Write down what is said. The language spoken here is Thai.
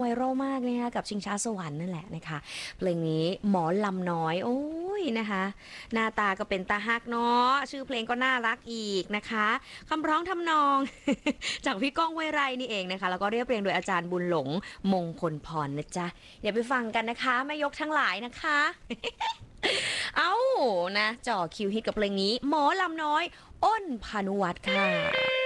รัลมากเลยค่ะกับชิงช้าสวรรค์นั่นแหละนะคะเพลงนี้หมอลำน้อยโอ้ยนะคะหน้าตาก็เป็นตาฮักเนาะชื่อเพลงก็น่ารักอีกนะคะคำร้องทำนอง จากพี่ก้องห้วยไร่นี่เองนะคะแล้วก็เรียบเรียงโดยอาจารย์บุญหลงมงคลพรนะจ๊ะเดี๋ยวไปฟังกันนะคะแม่ยกทั้งหลายนะคะ เอ้านะจ่อคิวฮิตกับเพลงนี้หมอลำน้อยอ้นพานุวัฒน์ค่ะ